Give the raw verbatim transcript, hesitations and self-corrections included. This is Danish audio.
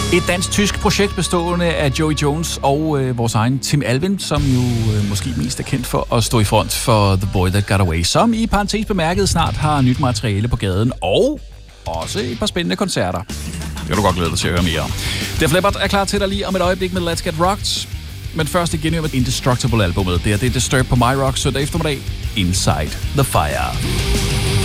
Et dansk-tysk projekt bestående af Joey Jones og øh, vores egen Tim Alvin, som jo øh, måske mest er kendt for at stå i front for The Boy That Got Away, som i parentes bemærket snart har nyt materiale på gaden og også et par spændende koncerter. Det kan du godt glæde dig til at høre mere om. Def Leppard er klar til dig lige om et øjeblik med Let's Get Rocked. Men først igen med Indestructible-albummet. Det er det Disturbed på My Rock søndag eftermiddag. Inside the Fire.